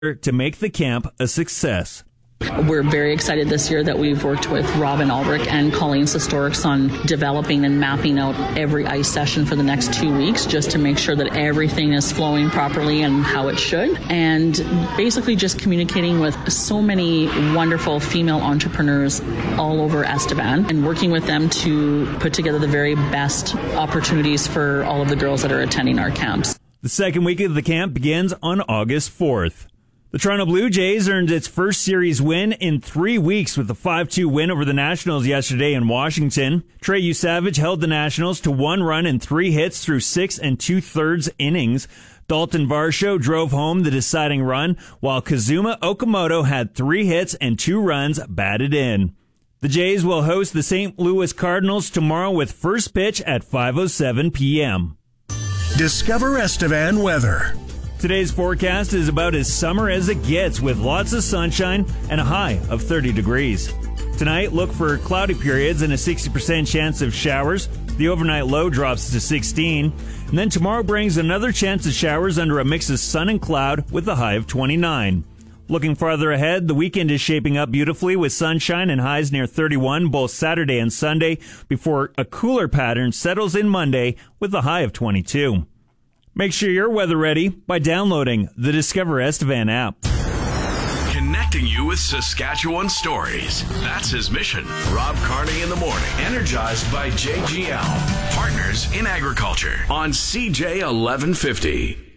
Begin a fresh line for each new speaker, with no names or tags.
to make the camp a success.
We're very excited this year that we've worked with Robin Ulrich and Colleen Sistorix on developing and mapping out every ice session for the next 2 weeks, just to make sure that everything is flowing properly and how it should. And basically just communicating with so many wonderful female entrepreneurs all over Estevan and working with them to put together the very best opportunities for all of the girls that are attending our camps.
The second week of the camp begins on August 4th. The Toronto Blue Jays earned its first series win in 3 weeks with a 5-2 win over the Nationals yesterday in Washington. Trey Yusavage held the Nationals to 1 run and 3 hits through 6 2/3 innings. Dalton Varsho drove home the deciding run, while Kazuma Okamoto had 3 hits and 2 runs batted in. The Jays will host the St. Louis Cardinals tomorrow with first pitch at 5:07 p.m.
Discover Estevan weather.
Today's forecast is about as summer as it gets, with lots of sunshine and a high of 30 degrees. Tonight, look for cloudy periods and a 60% chance of showers. The overnight low drops to 16. And then tomorrow brings another chance of showers under a mix of sun and cloud with a high of 29. Looking farther ahead, the weekend is shaping up beautifully with sunshine and highs near 31 both Saturday and Sunday before a cooler pattern settles in Monday with a high of 22. Make sure you're weather ready by downloading the Discover Estevan app.
Connecting you with Saskatchewan stories. That's his mission. Rob Carney in the morning. Energized by JGL. Partners in Agriculture on CJ 1150.